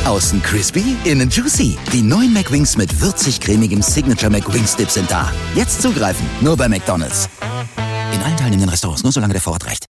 Außen crispy, innen juicy. Die neuen McWings mit würzig-cremigem Signature McWings Dip sind da. Jetzt zugreifen, nur bei McDonald's. In allen teilnehmenden Restaurants, nur solange der Vorrat reicht.